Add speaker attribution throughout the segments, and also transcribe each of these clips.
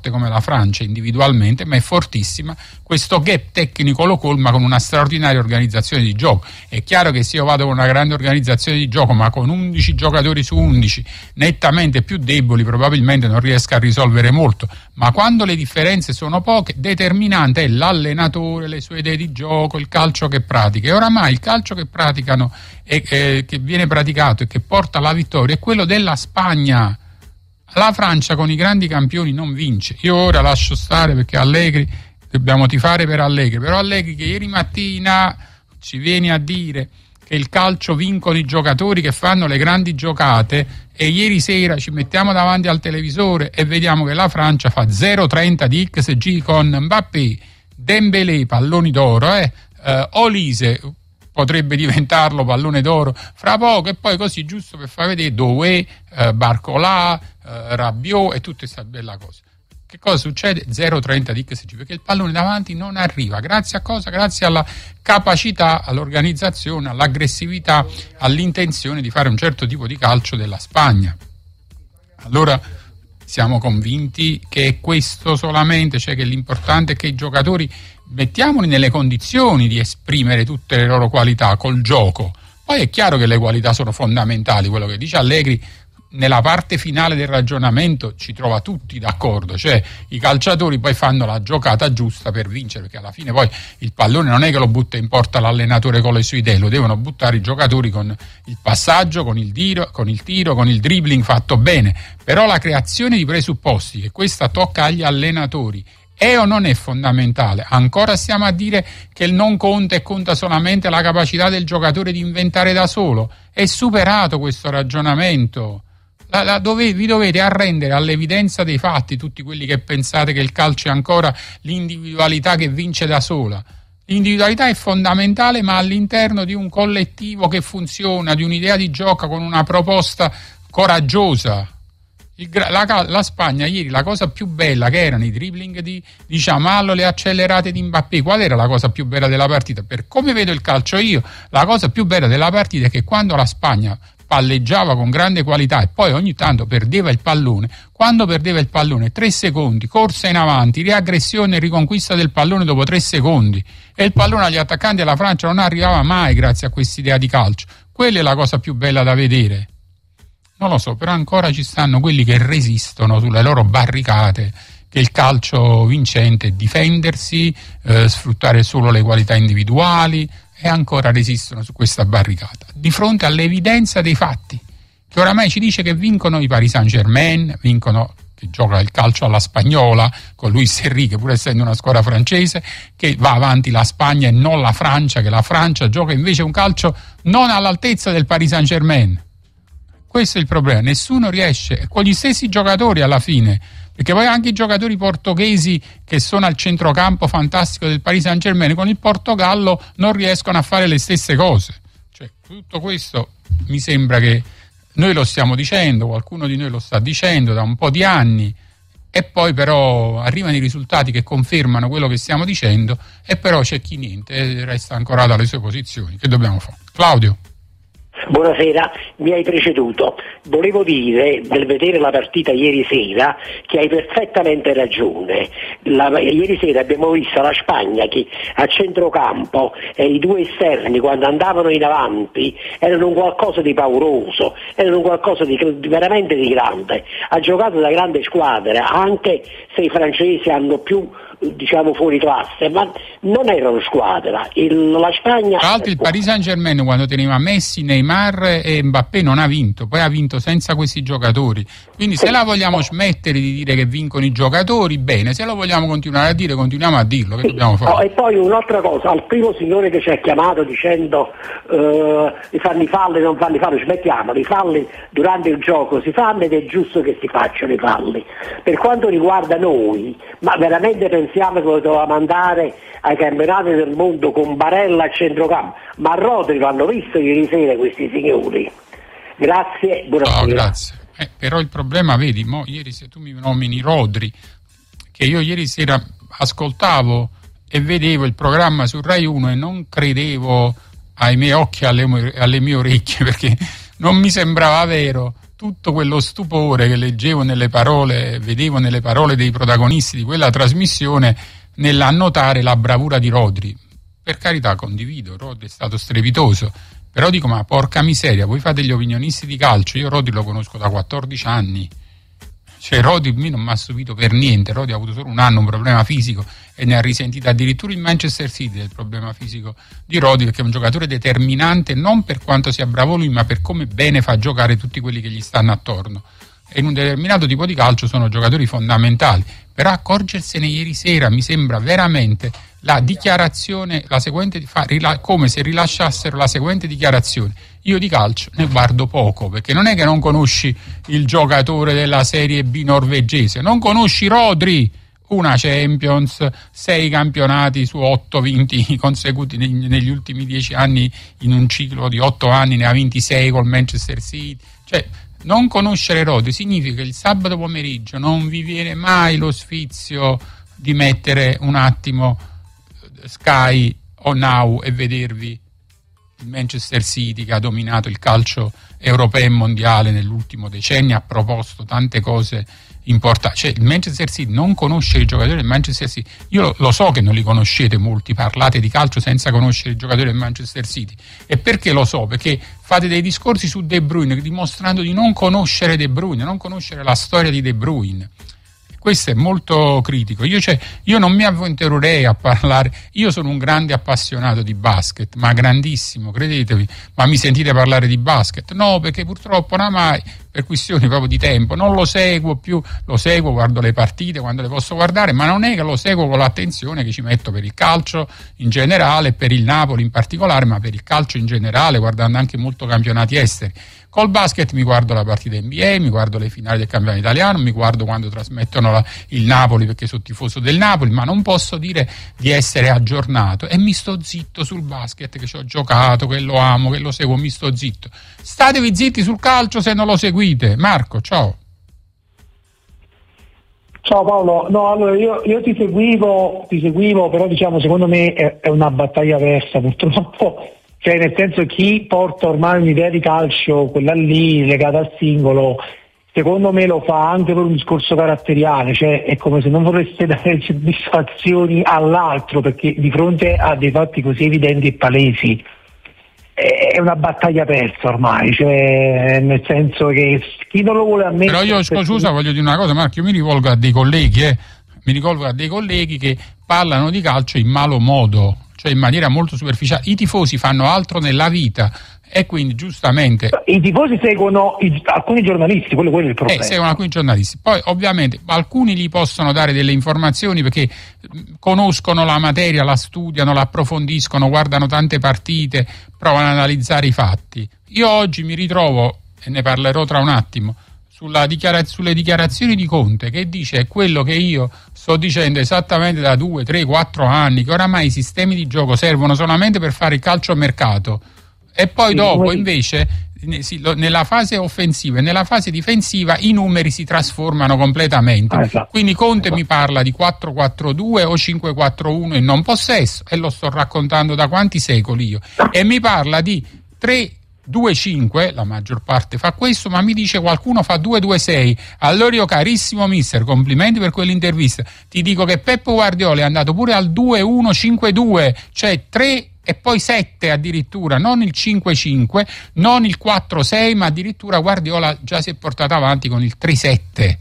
Speaker 1: forte come la Francia individualmente, ma è fortissima. Questo gap tecnico lo colma con una straordinaria organizzazione di gioco. È chiaro che se io vado con una grande organizzazione di gioco, ma con 11 giocatori su 11 nettamente più deboli, probabilmente non riesco a risolvere molto. Ma quando le differenze sono poche, determinante è l'allenatore, le sue idee di gioco, il calcio che pratica. E oramai il calcio che praticano e che viene praticato e che porta alla vittoria è quello della Spagna. La Francia con i grandi campioni non vince. Io ora lascio stare perché Allegri, dobbiamo tifare per Allegri, però Allegri che ieri mattina ci viene a dire che il calcio vincono i giocatori che fanno le grandi giocate, e ieri sera ci mettiamo davanti al televisore e vediamo che la Francia fa 0,30 di XG con Mbappé, Dembélé, palloni d'oro, Olise potrebbe diventarlo pallone d'oro fra poco, e poi così giusto per far vedere Doué, Barcola, Rabiot e tutta questa bella cosa. Che cosa succede? 0,30 di XG, perché il pallone davanti non arriva. Grazie a cosa? Grazie alla capacità, all'organizzazione, all'aggressività, all'intenzione di fare un certo tipo di calcio della Spagna. Allora siamo convinti che è questo solamente, cioè che l'importante è che i giocatori mettiamoli nelle condizioni di esprimere tutte le loro qualità col gioco. Poi è chiaro che le qualità sono fondamentali, quello che dice Allegri nella parte finale del ragionamento ci trova tutti d'accordo, cioè i calciatori poi fanno la giocata giusta per vincere, perché alla fine poi il pallone non è che lo butta in porta l'allenatore con le sue idee, lo devono buttare i giocatori con il passaggio, con il tiro, con il dribbling fatto bene. Però la creazione di presupposti, che questa tocca agli allenatori, è o non è fondamentale? Ancora stiamo a dire che il non conta e conta solamente la capacità del giocatore di inventare da solo? È superato questo ragionamento. Vi dovete arrendere all'evidenza dei fatti, tutti quelli che pensate che il calcio è ancora l'individualità che vince da sola. L'individualità è fondamentale, ma all'interno di un collettivo che funziona, di un'idea di gioco con una proposta coraggiosa. La Spagna ieri, la cosa più bella che erano i dribbling di Giamallo, le accelerate di Mbappé. Qual era la cosa più bella della partita? Per come vedo il calcio io, la cosa più bella della partita è che quando la Spagna palleggiava con grande qualità e poi ogni tanto perdeva il pallone, quando perdeva il pallone 3 secondi, corsa in avanti, riaggressione e riconquista del pallone dopo 3 secondi, e il pallone agli attaccanti della Francia non arrivava mai grazie a quest'idea di calcio. Quella è la cosa più bella da vedere. Non lo so, però ancora ci stanno quelli che resistono sulle loro barricate, che il calcio vincente è difendersi, sfruttare solo le qualità individuali, e ancora resistono su questa barricata di fronte all'evidenza dei fatti, che oramai ci dice che vincono i Paris Saint-Germain, che gioca il calcio alla spagnola con Luis Enrique, pur essendo una squadra francese, che va avanti la Spagna e non la Francia, che la Francia gioca invece un calcio non all'altezza del Paris Saint-Germain. Questo è il problema, nessuno riesce, con gli stessi giocatori alla fine, perché poi anche i giocatori portoghesi che sono al centrocampo fantastico del Paris Saint-Germain con il Portogallo non riescono a fare le stesse cose. Cioè, tutto questo mi sembra che noi lo stiamo dicendo, qualcuno di noi lo sta dicendo da un po' di anni, e poi però arrivano i risultati che confermano quello che stiamo dicendo, e però c'è chi niente, resta ancorato alle sue posizioni. Che dobbiamo fare? Claudio.
Speaker 2: Buonasera, mi hai preceduto. Volevo dire, nel vedere la partita ieri sera, che hai perfettamente ragione. Ieri sera abbiamo visto la Spagna che a centrocampo e i due esterni quando andavano in avanti erano un qualcosa di pauroso, erano un qualcosa di veramente di grande. Ha giocato da grande squadra, anche se i francesi hanno più fuori classe, ma non erano squadra. La Spagna,
Speaker 1: tra l'altro il Paris Saint-Germain quando teneva Messi, Neymar e Mbappé non ha vinto, poi ha vinto senza questi giocatori, quindi se la vogliamo smettere di dire che vincono i giocatori, bene, se lo vogliamo continuare a dire, continuiamo a dirlo. Che dobbiamo fare?
Speaker 2: E poi un'altra cosa, al primo signore che ci ha chiamato dicendo fanno i falli, non fanno i falli, smettiamoli, i falli durante il gioco si fanno ed è giusto che si facciano i falli. Per quanto riguarda noi, ma veramente pensiamo che dovevamo andare ai campionati del mondo con Barella a centrocampo, ma a Rodri l'hanno visto ieri sera questi signori. Grazie, buonasera.
Speaker 1: No, grazie. Però il problema, vedi, ieri se tu mi nomini Rodri, che io ieri sera ascoltavo e vedevo il programma su Rai 1 e non credevo ai miei occhi e alle mie orecchie, perché non mi sembrava vero tutto quello stupore che leggevo nelle parole, vedevo nelle parole dei protagonisti di quella trasmissione nell'annotare la bravura di Rodri. Per carità, condivido, Rodri è stato strepitoso, però dico, ma porca miseria, voi fate gli opinionisti di calcio, io Rodri lo conosco da 14 anni, cioè Rodri non mi ha stupito per niente. Rodri ha avuto solo un anno un problema fisico e ne ha risentito addirittura in Manchester City del problema fisico di Rodri, perché è un giocatore determinante non per quanto sia bravo lui, ma per come bene fa giocare tutti quelli che gli stanno attorno, e in un determinato tipo di calcio sono giocatori fondamentali. Però accorgersene ieri sera mi sembra veramente la dichiarazione, la seguente, come se rilasciassero la seguente dichiarazione: io di calcio ne guardo poco, perché non è che non conosci il giocatore della Serie B norvegese, non conosci Rodri, una Champions, 6 campionati su 8 vinti consecutivi negli ultimi 10 anni, in un ciclo di 8 anni ne ha vinti 6 col Manchester City. Cioè, non conoscere Rodri significa che il sabato pomeriggio non vi viene mai lo sfizio di mettere un attimo Sky o Now e vedervi il Manchester City, che ha dominato il calcio europeo e mondiale nell'ultimo decennio, ha proposto tante cose importanti. Cioè, il Manchester City, non conoscere i giocatori del Manchester City, io lo so che non li conoscete molti, parlate di calcio senza conoscere i giocatori del Manchester City. E perché lo so? Perché fate dei discorsi su De Bruyne dimostrando di non conoscere De Bruyne, non conoscere la storia di De Bruyne. Questo è molto critico. Io non mi avventurerei a parlare, io sono un grande appassionato di basket, ma grandissimo, credetemi, ma mi sentite parlare di basket? No, perché purtroppo oramai, per questioni proprio di tempo, non lo seguo più, lo seguo, guardo le partite quando le posso guardare, ma non è che lo seguo con l'attenzione che ci metto per il calcio in generale, per il Napoli in particolare, ma per il calcio in generale, guardando anche molto campionati esteri. Col basket mi guardo la partita NBA, mi guardo le finali del campionato italiano, mi guardo quando trasmettono il Napoli, perché sono tifoso del Napoli, ma non posso dire di essere aggiornato, e mi sto zitto sul basket, che ci ho giocato, che lo amo, che lo seguo, mi sto zitto. Statevi zitti sul calcio se non lo seguite. Marco, ciao.
Speaker 3: Ciao Paolo, no, allora io ti seguivo, però diciamo secondo me è una battaglia persa purtroppo. Cioè, nel senso, chi porta ormai un'idea di calcio, quella lì legata al singolo, secondo me lo fa anche per un discorso caratteriale, cioè è come se non vorreste dare soddisfazioni all'altro, perché di fronte a dei fatti così evidenti e palesi è una battaglia persa ormai, cioè nel senso che chi non lo vuole ammettere.
Speaker 1: Però io scusa, voglio dire una cosa, Marco, io mi rivolgo a dei colleghi che parlano di calcio in malo modo, cioè in maniera molto superficiale. I tifosi fanno altro nella vita e quindi giustamente
Speaker 3: i tifosi seguono alcuni giornalisti, quello è il problema.
Speaker 1: Seguono alcuni giornalisti, poi ovviamente alcuni gli possono dare delle informazioni perché conoscono la materia, la studiano, la approfondiscono, guardano tante partite, provano ad analizzare i fatti. Io oggi mi ritrovo, e ne parlerò tra un attimo, sulle dichiarazioni di Conte, che dice quello che io sto dicendo esattamente da 2, 3, 4 anni, che oramai i sistemi di gioco servono solamente per fare il calciomercato, e poi dopo invece nella fase offensiva e nella fase difensiva i numeri si trasformano completamente.
Speaker 3: Esatto.
Speaker 1: Quindi Conte mi parla di 4-4-2 o 5-4-1 in non possesso, e lo sto raccontando da quanti secoli io, e mi parla di 3-2-5, la maggior parte fa questo, ma mi dice qualcuno fa 2-2-6. Allora io, carissimo mister, complimenti per quell'intervista, ti dico che Pep Guardiola è andato pure al 2-1-5-2, cioè 3 e poi 7 addirittura, non il 5-5, non il 4-6, ma addirittura Guardiola già si è portato avanti con il 3-7,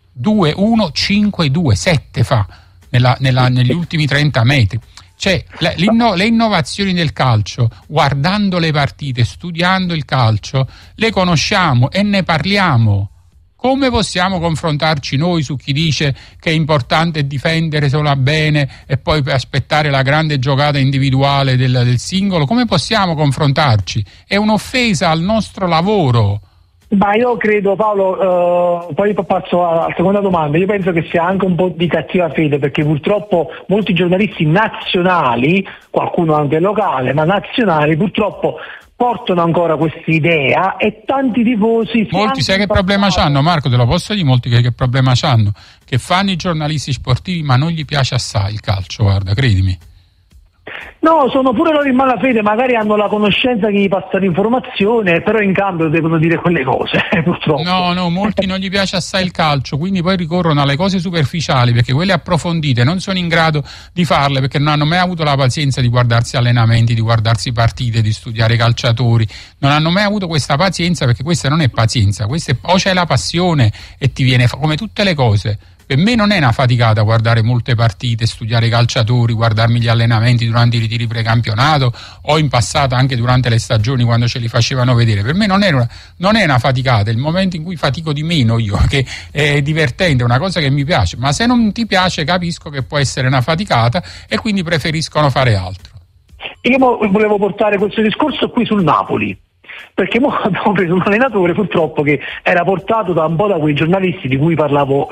Speaker 1: 2-1-5-2, 7 fa negli ultimi 30 metri. Cioè, le innovazioni del calcio, guardando le partite, studiando il calcio, le conosciamo e ne parliamo. Come possiamo confrontarci noi su chi dice che è importante difendere solo bene e poi aspettare la grande giocata individuale del singolo? Come possiamo confrontarci? È un'offesa al nostro lavoro.
Speaker 3: Ma io credo, Paolo, poi passo alla seconda domanda, io penso che sia anche un po' di cattiva fede, perché purtroppo molti giornalisti nazionali, qualcuno anche locale, ma nazionali, purtroppo portano ancora questa idea, e tanti tifosi...
Speaker 1: Molti, sai che problema c'hanno, Marco? Te lo posso dire, molti che problema c'hanno? Che fanno i giornalisti sportivi, ma non gli piace assai il calcio, guarda, credimi.
Speaker 3: No, sono pure loro in malafede, magari hanno la conoscenza che gli passa l'informazione, però in cambio devono dire quelle cose, purtroppo.
Speaker 1: No, molti non gli piace assai il calcio, quindi poi ricorrono alle cose superficiali, perché quelle approfondite non sono in grado di farle, perché non hanno mai avuto la pazienza di guardarsi allenamenti, di guardarsi partite, di studiare i calciatori, non hanno mai avuto questa pazienza, perché questa non è pazienza, questa è, o c'è la passione e ti viene, come tutte le cose. Per me non è una faticata guardare molte partite, studiare i calciatori, guardarmi gli allenamenti durante i ritiri precampionato o in passato anche durante le stagioni quando ce li facevano vedere. Per me non è una faticata, è il momento in cui fatico di meno io, che è divertente, è una cosa che mi piace, ma se non ti piace capisco che può essere una faticata e quindi preferiscono fare altro.
Speaker 3: Io volevo portare questo discorso qui sul Napoli, perché abbiamo preso un allenatore purtroppo che era portato da un po' da quei giornalisti di cui parlavo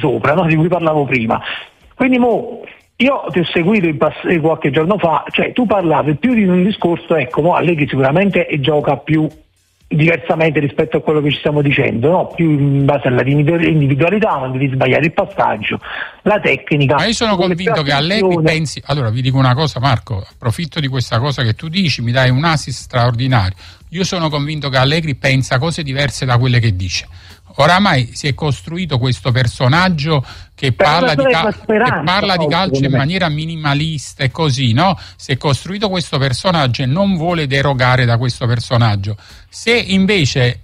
Speaker 3: prima. Quindi io ti ho seguito qualche giorno fa, cioè tu parlavi più di un discorso, ecco, Allegri sicuramente gioca più diversamente rispetto a quello che ci stiamo dicendo, no? Più in base alla individualità, non devi sbagliare il passaggio, la tecnica.
Speaker 1: Ma io sono convinto che Allegri pensi, allora vi dico una cosa Marco, approfitto di questa cosa che tu dici, mi dai un assist straordinario. Io sono convinto che Allegri pensa cose diverse da quelle che dice. Oramai si è costruito questo personaggio che parla di calcio in maniera minimalista e così, no? Si è costruito questo personaggio e non vuole derogare da questo personaggio. Se invece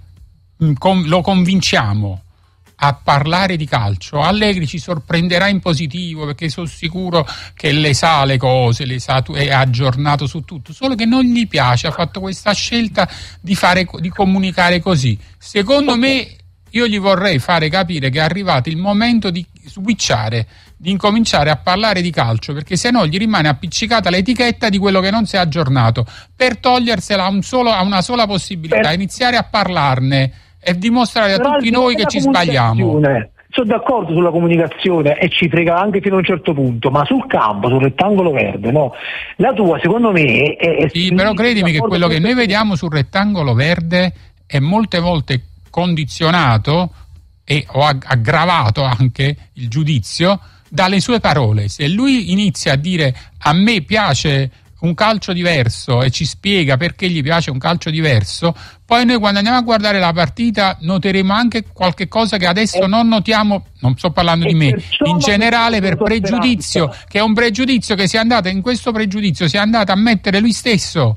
Speaker 1: lo convinciamo a parlare di calcio, Allegri ci sorprenderà in positivo, perché sono sicuro che le sa le cose, è aggiornato su tutto, solo che non gli piace, ha fatto questa scelta di comunicare così. Secondo me io gli vorrei fare capire che è arrivato il momento di switchare, di incominciare a parlare di calcio, perché se no gli rimane appiccicata l'etichetta di quello che non si è aggiornato, per togliersela a una sola possibilità, iniziare a parlarne e dimostrare a tutti noi che ci sbagliamo.
Speaker 3: Sono d'accordo sulla comunicazione e ci frega anche fino a un certo punto, ma sul campo, sul rettangolo verde, no? La tua, secondo me, è
Speaker 1: sì, però credimi che quello che noi vediamo sul rettangolo verde è molte volte condizionato o aggravato anche il giudizio dalle sue parole. Se lui inizia a dire a me piace un calcio diverso e ci spiega perché gli piace un calcio diverso, poi noi quando andiamo a guardare la partita noteremo anche qualche cosa che adesso non notiamo, non sto parlando di me, in generale, per pregiudizio, che è un pregiudizio che in questo pregiudizio si è andato a mettere lui stesso.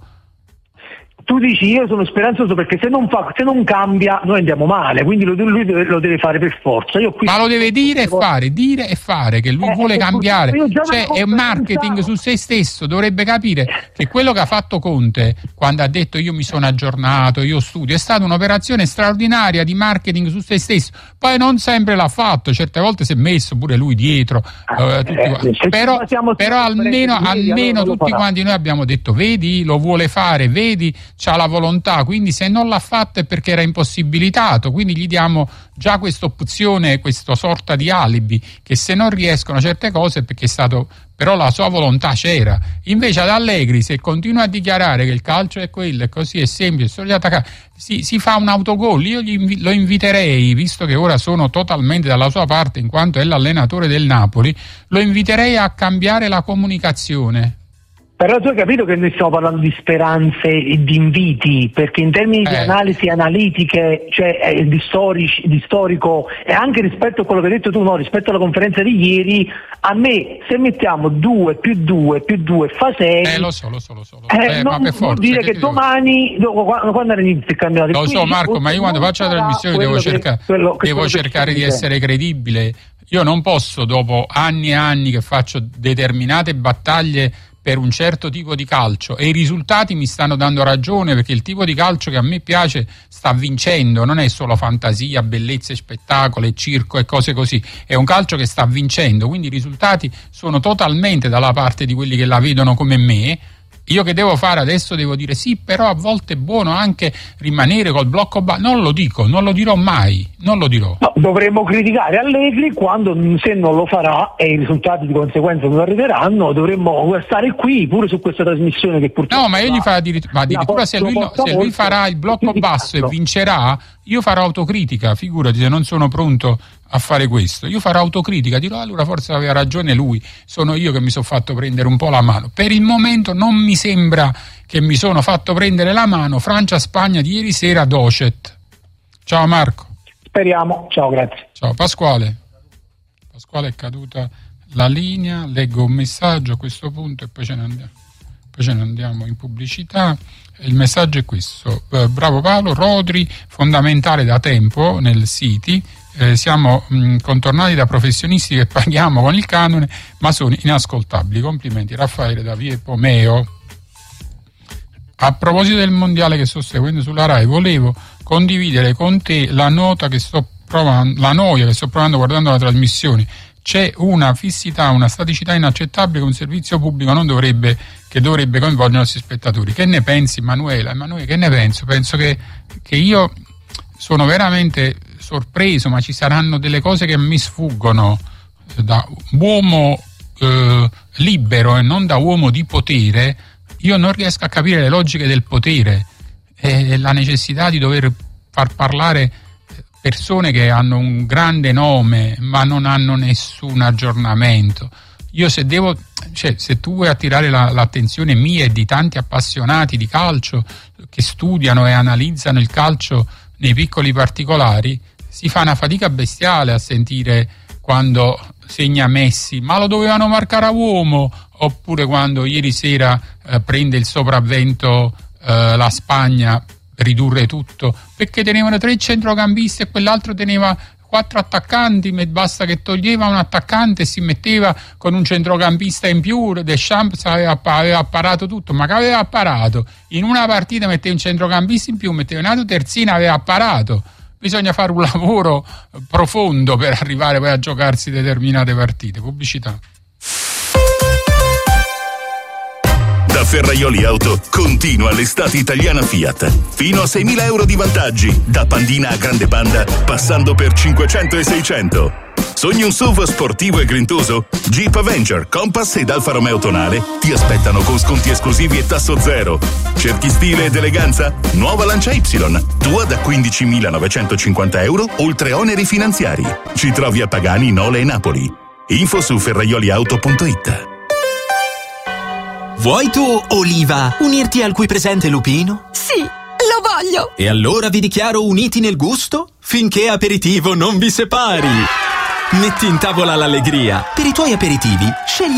Speaker 3: Tu dici io sono speranzoso perché se non cambia noi andiamo male, quindi lui lo deve fare per forza.
Speaker 1: Ma lo deve dire e fare che lui vuole cambiare, cioè è un marketing su se stesso. Dovrebbe capire che quello che ha fatto Conte quando ha detto io mi sono aggiornato, io studio, è stata un'operazione straordinaria di marketing su se stesso. Poi non sempre l'ha fatto, certe volte si è messo pure lui dietro, però almeno tutti quanti noi abbiamo detto vedi, lo vuole fare, vedi, c'ha la volontà, quindi se non l'ha fatto è perché era impossibilitato, quindi gli diamo già questa opzione, questa sorta di alibi, che se non riescono certe cose è perché è stato, però la sua volontà c'era. Invece ad Allegri, se continua a dichiarare che il calcio è quello, è così, è semplice, solo gli attaccati, si fa un autogol. Io lo inviterei, visto che ora sono totalmente dalla sua parte in quanto è l'allenatore del Napoli, lo inviterei a cambiare la comunicazione.
Speaker 3: Però tu hai capito che noi stiamo parlando di speranze e di inviti, perché in termini di analisi analitiche, cioè di storico, e anche rispetto a quello che hai detto tu, no, rispetto alla conferenza di ieri, a me se mettiamo 2 più 2 fa 6.
Speaker 1: Lo so.
Speaker 3: Ma per forza, vuol dire che domani, quando inizia il campionato?
Speaker 1: Lo so Marco, ma io quando faccio la trasmissione devo cercare di essere credibile. Io non posso, dopo anni e anni che faccio determinate battaglie per un certo tipo di calcio e i risultati mi stanno dando ragione, perché il tipo di calcio che a me piace sta vincendo, non è solo fantasia, bellezza, spettacolo, circo e cose così, è un calcio che sta vincendo, quindi i risultati sono totalmente dalla parte di quelli che la vedono come me. Io che devo fare adesso? Devo dire sì, però a volte è buono anche rimanere col blocco basso. Non lo dico, non lo dirò mai, non lo dirò.
Speaker 3: No, dovremmo criticare Allegri quando, se non lo farà e i risultati di conseguenza non arriveranno, dovremmo stare qui pure su questa trasmissione che purtroppo...
Speaker 1: No, ma io gli farò addirittura se lui farà il blocco basso e vincerà, io farò autocritica, figurati se non sono pronto a fare questo. Io farò autocritica, dirò allora forse aveva ragione lui, sono io che mi sono fatto prendere un po' la mano. Per il momento non mi sembra che mi sono fatto prendere la mano. Francia-Spagna di ieri sera, docet. Ciao Marco.
Speaker 3: Speriamo, ciao, grazie.
Speaker 1: Ciao Pasquale. Pasquale, è caduta la linea, leggo un messaggio a questo punto e poi ce ne andiamo in pubblicità. Il messaggio è questo: bravo Paolo, Rodri fondamentale da tempo nel City, siamo contornati da professionisti che paghiamo con il canone ma sono inascoltabili. Complimenti. Raffaele da Vie Pomeo. A proposito del mondiale che sto seguendo sulla Rai, volevo condividere con te la noia che sto provando guardando la trasmissione. C'è una fissità, una staticità inaccettabile che un servizio pubblico dovrebbe coinvolgere i nostri spettatori. Che ne pensi, Emanuele? Emanuele, che ne penso? Penso che io sono veramente sorpreso, ma ci saranno delle cose che mi sfuggono da uomo libero e non da uomo di potere. Io non riesco a capire le logiche del potere e la necessità di dover far parlare persone che hanno un grande nome ma non hanno nessun aggiornamento. Io se tu vuoi attirare l'attenzione mia e di tanti appassionati di calcio che studiano e analizzano il calcio nei piccoli particolari, si fa una fatica bestiale a sentire quando segna Messi, ma lo dovevano marcare a uomo, oppure quando ieri sera prende il sopravvento la Spagna, ridurre tutto, perché tenevano 3 centrocampisti e quell'altro teneva 4 attaccanti, basta che toglieva un attaccante e si metteva con un centrocampista in più. Deschamps aveva apparato tutto, ma che aveva apparato? In una partita metteva un centrocampista in più, metteva un altro terzino, aveva apparato. Bisogna fare un lavoro profondo per arrivare poi a giocarsi determinate partite. Pubblicità.
Speaker 4: Da Ferraioli Auto continua l'estate italiana Fiat. Fino a 6.000 euro di vantaggi, da Pandina a Grande Panda, passando per 500 e 600. Sogni un SUV sportivo e grintoso? Jeep Avenger, Compass ed Alfa Romeo Tonale ti aspettano con sconti esclusivi e tasso zero. Cerchi stile ed eleganza? Nuova Lancia Y, tua da 15.950 euro, oltre oneri finanziari. Ci trovi a Pagani, Nole e Napoli. Info su ferraioliauto.it.
Speaker 5: Vuoi tu, Oliva, unirti al qui presente Lupino?
Speaker 6: Sì, lo voglio!
Speaker 5: E allora vi dichiaro uniti nel gusto finché aperitivo non vi separi. Metti in tavola l'allegria. Per i tuoi aperitivi, scegli